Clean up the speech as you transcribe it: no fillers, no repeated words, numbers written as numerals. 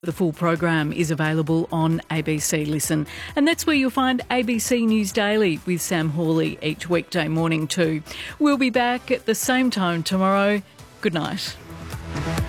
The full program is available on ABC Listen. And that's where you'll find ABC News Daily with Sam Hawley each weekday morning too. We'll be back at the same time tomorrow. Good night.